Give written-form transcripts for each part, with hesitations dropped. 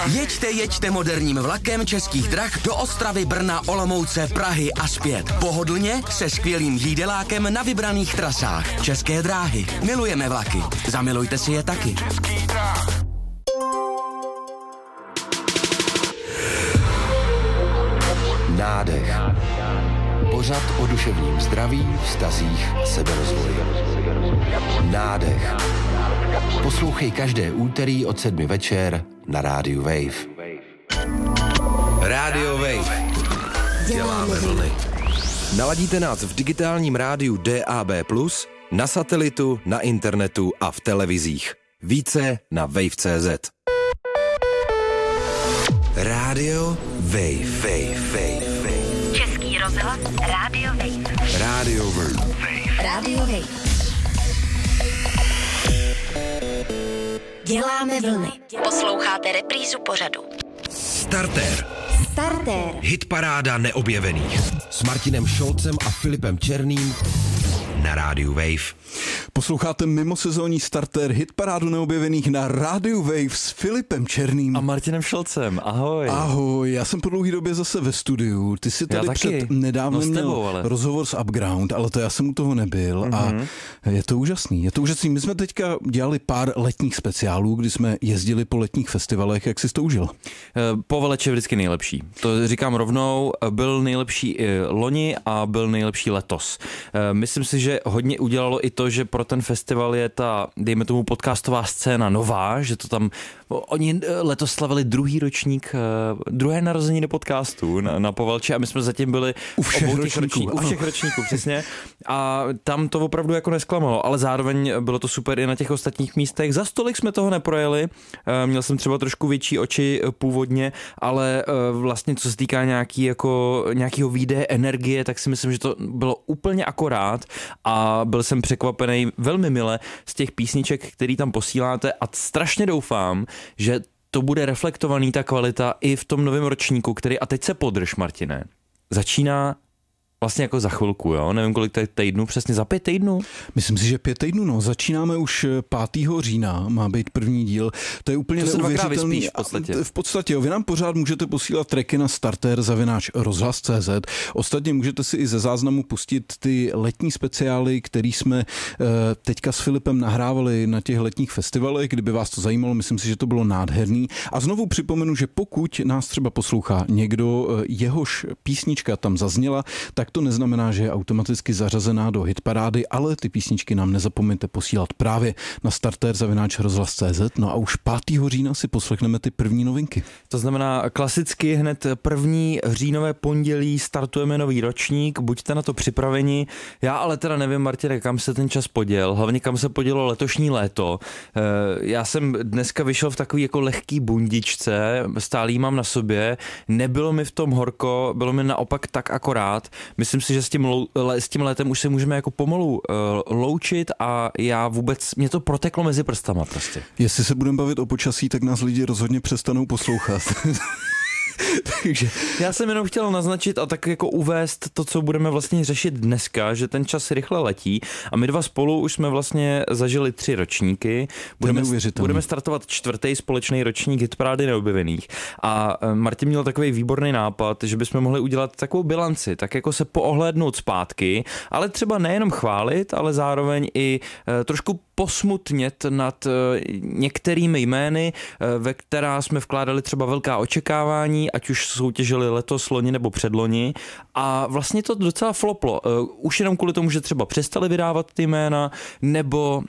Jeďte moderním vlakem Českých drah do Ostravy, Brna, Olomouce, Prahy a zpět. Pohodlně se skvělým jídelákem na vybraných trasách. České dráhy. Milujeme vlaky. Zamilujte si je taky. Nádech. Pořad o duševním zdraví, vztazích a seberozvoji. Nádech. Poslouchej každé úterý od 7 večer na rádiu Wave. Radio Wave. Děláme vlny. Naladíte nás v digitálním rádiu DAB+, na satelitu, na internetu a v televizích. Více na wave.cz. Radio Wave. Český rozhlas Radio Wave. Radio Wave. Radio Wave. Děláme vlny. Posloucháte reprízu pořadu. Startér. Hitparáda neobjevených. S Martinem Šolcem a Filipem Černým na rádiu Wave. Posloucháte mimosezónní startér hitparádu neobjevených na rádiu Wave s Filipem Černým a Martinem Šolcem. Ahoj. Ahoj, já jsem po dlouhé době zase ve studiu. Ty jsi tady před nedávnem měl rozhovor s Upground, ale to já jsem u toho nebyl a je to úžasný. My jsme teďka dělali pár letních speciálů, kdy jsme jezdili po letních festivalech. Jak jsi to užil? Poveleč je vždycky nejlepší. To říkám rovnou, byl nejlepší i loni a byl nejlepší letos. Myslím si, že hodně udělalo i to, že pro ten festival je ta, dejme tomu, podcastová scéna nová, že to tam, oni letos slavili druhý ročník, druhé narozeniny podcastu na Povelči a my jsme zatím byli u všech ročníků, přesně. A tam to opravdu jako nesklamalo, ale zároveň bylo to super i na těch ostatních místech. Za stolik jsme toho neprojeli, měl jsem třeba trošku větší oči původně, ale vlastně co se týká nějakého výdeje energie, tak si myslím, že to bylo úplně akorát a byl jsem překvapený velmi mile z těch písniček, který tam posíláte a strašně doufám, že to bude reflektovaný ta kvalita i v tom novém ročníku, který, a teď se podrž, Martine, začíná vlastně jako za chvilku, jo? Nevím, kolik to je týdnů, přesně za 5 týdnů? Myslím si, že 5 týdnů, no. Začínáme už 5. října, má být první díl. To je úplně neuvěřitelný. V podstatě, jo, vy nám pořád můžete posílat tracky na starter@rozhlas.cz. Ostatně můžete si i ze záznamu pustit ty letní speciály, který jsme teďka s Filipem nahrávali na těch letních festivalech, kdyby vás to zajímalo, myslím si, že to bylo nádherný. A znovu připomenu, že pokud nás třeba poslouchá někdo, jehož písnička tam zazněla, tak to neznamená, že je automaticky zařazená do hitparády, ale ty písničky nám nezapomeňte posílat právě na starter@rozhlas.cz. No a už 5. října si poslechneme ty první novinky. To znamená klasicky hned 1. říjnové pondělí startujeme nový ročník, buďte na to připraveni. Já ale teda nevím, Martine, kam se ten čas poděl, hlavně kam se podělo letošní léto. Já jsem dneska vyšel v takový jako lehký bundičce, stálý mám na sobě, nebylo mi v tom horko, bylo mi naopak tak akorát. Myslím si, že s tím létem už se můžeme jako pomalu loučit a mě to proteklo mezi prstama prostě. Jestli se budeme bavit o počasí, tak nás lidi rozhodně přestanou poslouchat. Takže já jsem jenom chtěl naznačit a tak jako uvést to, co budeme vlastně řešit dneska, že ten čas rychle letí a my dva spolu už jsme vlastně zažili 3 ročníky. Budeme startovat 4. společný ročník hitparády neobjevených a Martin měl takový výborný nápad, že bychom mohli udělat takovou bilanci, tak jako se poohlédnout zpátky, ale třeba nejenom chválit, ale zároveň i trošku posmutnět nad některými jmény, ve která jsme vkládali třeba velká očekávání, ať už soutěžili letos, loni nebo předloni a vlastně to docela floplo. Už jenom kvůli tomu, že třeba přestali vydávat ty jména, nebo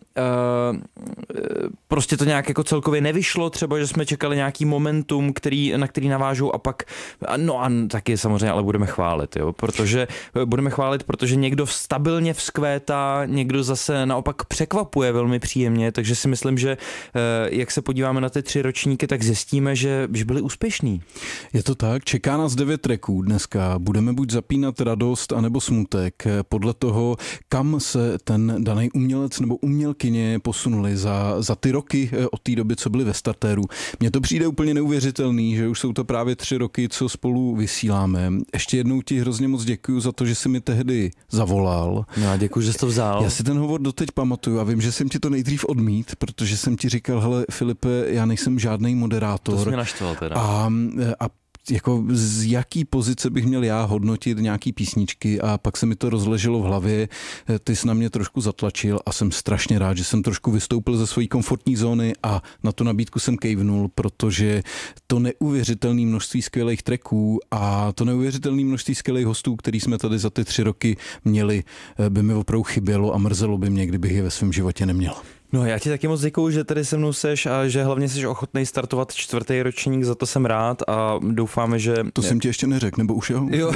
prostě to nějak jako celkově nevyšlo, třeba, že jsme čekali nějaký momentum, na který navážou a pak, no a taky samozřejmě, ale budeme chválit, jo, protože někdo stabilně vzkvétá, někdo zase naopak překvapuje velmi příjemně, takže si myslím, že jak se podíváme na ty 3 ročníky, tak zjistíme, že byli úspěšní. Je to tak, čeká nás 9 tracků dneska. Budeme buď zapínat radost, anebo smutek. Podle toho, kam se ten daný umělec nebo umělkyně posunuli za ty roky od té doby, co byli ve startéru. Mně to přijde úplně neuvěřitelný, že už jsou to právě 3 roky, co spolu vysíláme. Ještě jednou ti hrozně moc děkuju za to, že jsi mi tehdy zavolal. No, děkuji, že jsi to vzal. Já si ten hovor doteď pamatuju a vím, že jsem ti to nejdřív odmít, protože jsem ti říkal, hele Filipe, já nejsem žádný moderátor. To jsi mě naštval teda. A jako z jaký pozice bych měl já hodnotit nějaký písničky a pak se mi to rozleželo v hlavě, ty jsi na mě trošku zatlačil a jsem strašně rád, že jsem trošku vystoupil ze své komfortní zóny a na tu nabídku jsem kejvnul, protože to neuvěřitelné množství skvělých tracků a to neuvěřitelné množství skvělých hostů, který jsme tady za ty 3 roky měli, by mi opravdu chybělo a mrzelo by mě, kdybych je ve svém životě neměl. No, já ti taky moc děkuju, že tady se mnou seš a že hlavně jsi ochotnej startovat 4. ročník, za to jsem rád a doufáme, že... To jsem ti ještě neřekl, nebo už jo?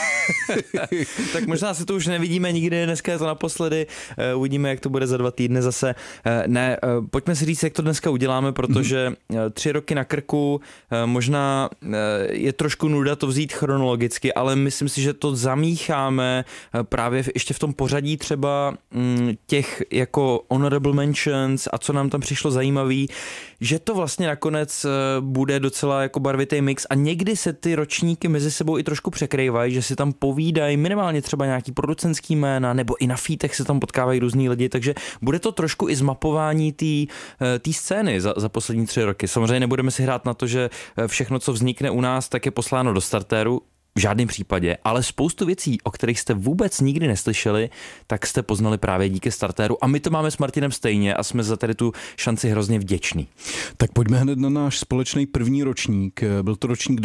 Tak možná si to už nevidíme nikdy, dneska je to naposledy, uvidíme, jak to bude za 2 týdny zase. Pojďme si říct, jak to dneska uděláme, protože 3 roky na krku, možná je trošku nuda to vzít chronologicky, ale myslím si, že to zamícháme právě ještě v tom pořadí třeba těch jako honorable mention a co nám tam přišlo zajímavý, že to vlastně nakonec bude docela jako barvitý mix a někdy se ty ročníky mezi sebou i trošku překrývají, že si tam povídají minimálně třeba nějaký producentský jména nebo i na featech se tam potkávají různý lidi, takže bude to trošku i zmapování té scény za poslední 3 roky. Samozřejmě nebudeme si hrát na to, že všechno, co vznikne u nás, tak je posláno do startéru, v žádném případě, ale spoustu věcí, o kterých jste vůbec nikdy neslyšeli, tak jste poznali právě díky startéru a my to máme s Martinem stejně a jsme za tady tu šanci hrozně vděční. Tak pojďme hned na náš společný první ročník. Byl to ročník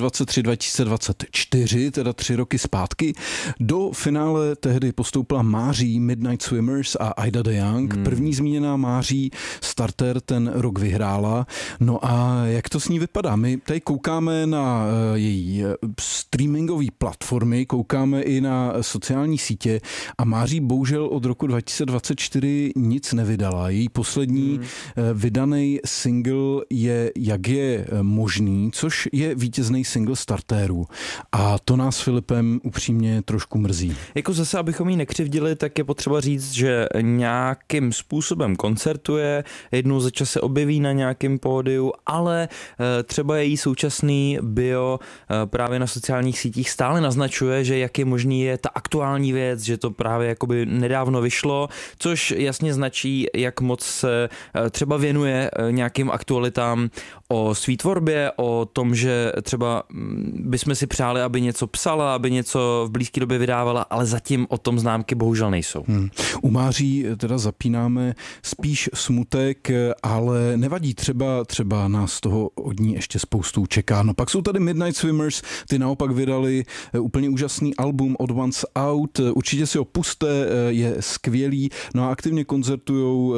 2023-2024, teda 3 roky zpátky. Do finále tehdy postoupila Máří, Midnight Swimmers a Aida de Young. První zmíněná Máří startér ten rok vyhrála. No a jak to s ní vypadá? My tady koukáme na její streamingové platformy, koukáme i na sociální sítě a Máří bohužel od roku 2024 nic nevydala. Její poslední vydaný single je Jak je možný, což je vítězný single startéru. A to nás s Filipem upřímně trošku mrzí. Jako zase, abychom jí nekřivdili, tak je potřeba říct, že nějakým způsobem koncertuje, jednou za čas se objeví na nějakém pódiu, ale třeba její současný bio právě na sociálních sítích stále naznačuje, že jak je možný je ta aktuální věc, že to právě jakoby nedávno vyšlo, což jasně značí, jak moc se třeba věnuje nějakým aktualitám o svý tvorbě, o tom, že třeba bychom si přáli, aby něco psala, aby něco v blízké době vydávala, ale zatím o tom známky bohužel nejsou. U Máří teda zapínáme spíš smutek, ale nevadí, třeba nás toho od ní ještě spoustu čeká. No pak jsou tady Midnight Swimmers, ty naopak vydali úplně úžasný album Od Once Out, určitě si ho puste, je skvělý, no a aktivně koncertujou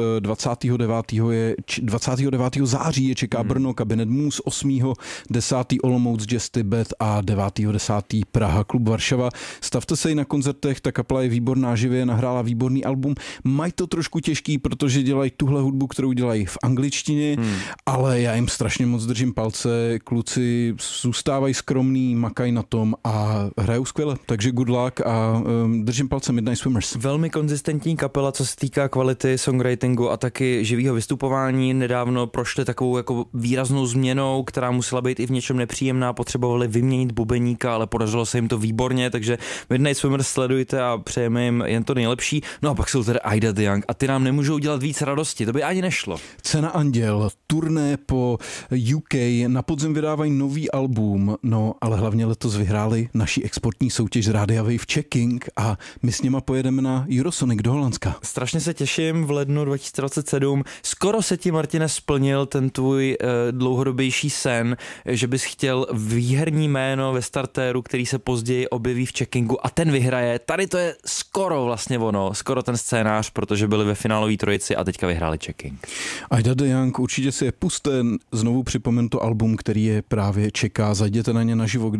29. září je čeká Brno, Kabinet Mus, 8.10. Olomouc, Jazz Tibet a 9.10. Praha, Klub Varšava. Stavte se i na koncertech, ta kapela je výborná, živě nahrála výborný album. Mají to trošku těžký, protože dělají tuhle hudbu, kterou dělají v angličtině, ale já jim strašně moc držím palce, kluci zůstávají skromný, makají na tom a hrajou skvěle, takže good luck a držím palce Midnight Swimmers. Velmi konzistentní kapela, co se týká kvality songwritingu a taky živého vystupování. Nedávno prošli takovou jako výraznou změnou, která musela být i v něčem nepříjemná, potřebovali vyměnit bubeníka, ale podařilo se jim to výborně, takže Midnight Swimmers sledujte a přejeme jim jen to nejlepší. No a pak jsou tady Aida de Young a ty nám nemůžou dělat víc radosti, to by ani nešlo. Cena Anděl, turné po UK, na podzim vydávají nový album, no ale hlavně letos vyhráli naší exportní soutěž Rádia Wave Checking a my s něma pojedeme na Eurosonic do Holandska. Strašně se těším, v lednu 2027. Skoro se ti, Martine, splnil ten tvůj dlouhodobější sen, že bys chtěl výherní jméno ve startéru, který se později objeví v Checkingu a ten vyhraje. Tady to je skoro vlastně ono, skoro ten scénář, protože byli ve finálové trojici a teďka vyhráli Checking. Aida de Young, určitě si je puste, znovu připomenu to album, který je právě čeká, zajděte na ně naživo, kdybyste je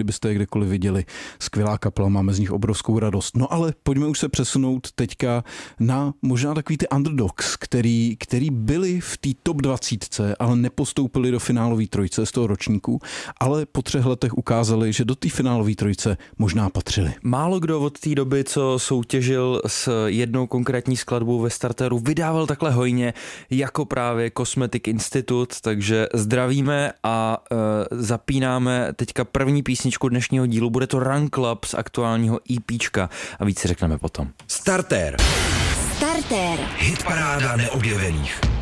kdekoliv viděli. Skvělá kapela, máme z nich obrovskou radost. No ale pojďme už se přesunout teďka na možná takový ty underdogs, který byli v té top 20, ale nepostoupili do finálové trojce z toho ročníku, ale po 3 letech ukázali, že do té finálové trojce možná patřili. Málo kdo od té doby, co soutěžil s jednou konkrétní skladbou ve startéru, vydával takhle hojně jako právě Cosmetic Institute, takže zdravíme a zapínáme teďka první písničku dnešního dílu. Bude to Run Club z aktuálního EPčka a víc si řekneme potom. Startér. Startér. Hitparáda neobjevených.